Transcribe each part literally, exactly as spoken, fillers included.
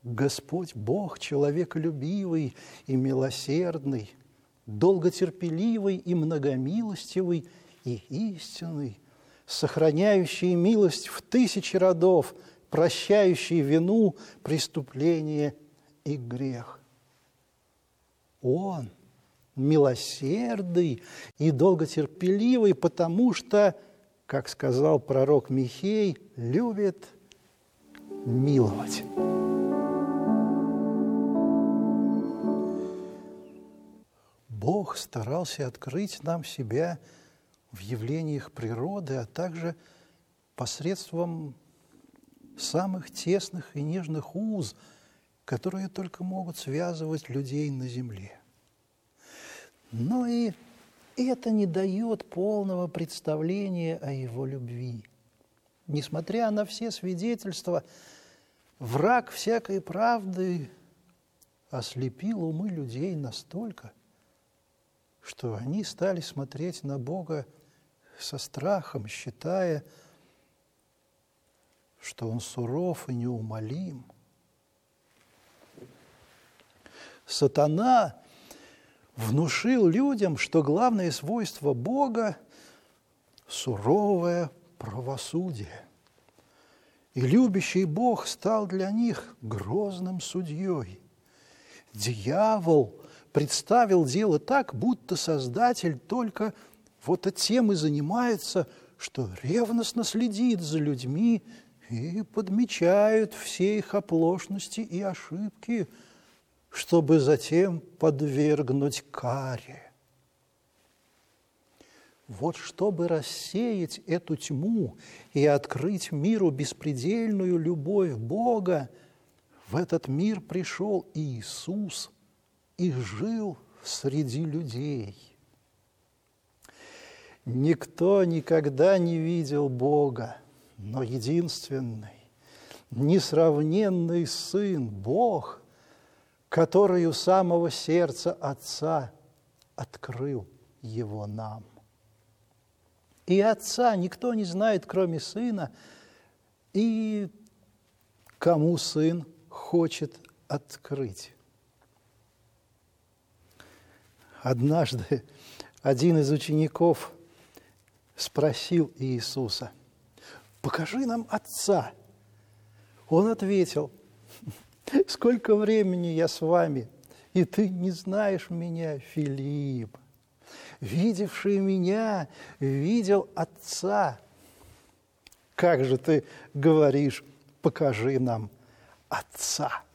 Господь Бог человеколюбивый и милосердный, долготерпеливый и многомилостивый и истинный, сохраняющий милость в тысячи родов, прощающий вину, преступление и грех. Он милосердный и долготерпеливый, потому что, как сказал пророк Михей, любит миловать. Бог старался открыть нам себя в явлениях природы, а также посредством самых тесных и нежных уз, которые только могут связывать людей на земле. Но и это не дает полного представления о Его любви. Несмотря на все свидетельства, враг всякой правды ослепил умы людей настолько, что они стали смотреть на Бога со страхом, считая, что Он суров и неумолим. Сатана внушил людям, что главное свойство Бога – суровое правосудие. И любящий Бог стал для них грозным судьей. Дьявол представил дело так, будто Создатель только вот тем и занимается, что ревностно следит за людьми и подмечает все их оплошности и ошибки, чтобы затем подвергнуть каре. Вот чтобы рассеять эту тьму и открыть миру беспредельную любовь Бога, в этот мир пришел Иисус и жил среди людей. Никто никогда не видел Бога, но единственный, несравненный Сын, Бог, который у самого сердца Отца открыл Его нам. И Отца никто не знает, кроме Сына, и кому Сын хочет открыть. Однажды один из учеников спросил Иисуса: «Покажи нам Отца». Он ответил: «Сколько времени я с вами, и ты не знаешь меня, Филипп? Видевший меня, видел Отца. Как же ты говоришь: покажи нам Отца?»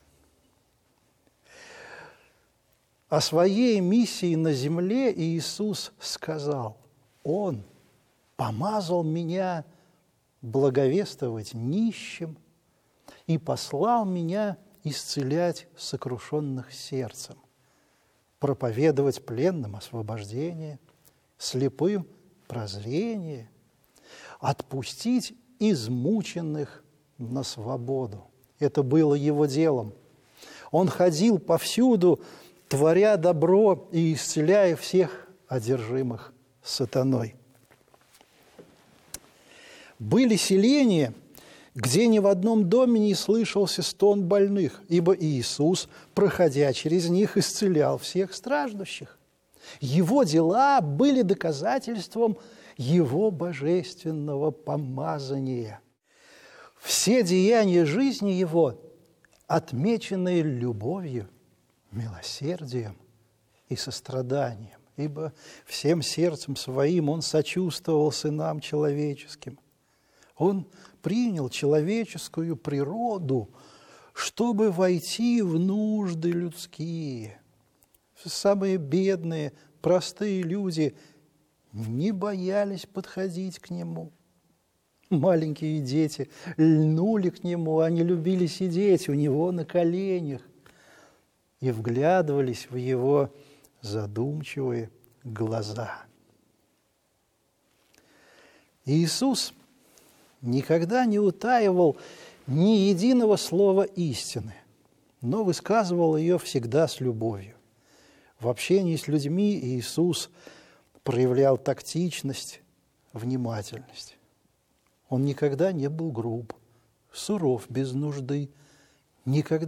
О своей миссии на земле Иисус сказал: «Он помазал меня благовествовать нищим и послал меня исцелять сокрушенных сердцем, проповедовать пленным освобождение, слепым прозрение, отпустить измученных на свободу». Это было Его делом. Он ходил повсюду, творя добро и исцеляя всех одержимых сатаной. Были селения, где ни в одном доме не слышался стон больных, ибо Иисус, проходя через них, исцелял всех страждущих. Его дела были доказательством Его божественного помазания. Все деяния жизни Его отмечены любовью, милосердием и состраданием, ибо всем сердцем своим Он сочувствовал сынам человеческим. Он принял человеческую природу, чтобы войти в нужды людские. Самые бедные, простые люди не боялись подходить к Нему. Маленькие дети льнули к Нему, они любили сидеть у Него на коленях и вглядывались в Его задумчивые глаза. Иисус никогда не утаивал ни единого слова истины, но высказывал ее всегда с любовью. В общении с людьми Иисус проявлял тактичность, внимательность. Он никогда не был груб, суров без нужды, никогда